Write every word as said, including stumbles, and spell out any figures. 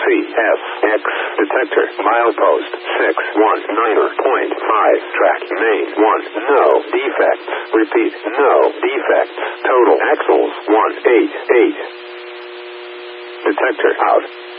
C S X. Detector. Milepost six one nine point five. Track main one. No defects. Repeat. No defects. Total axles one eight eight. Detector out.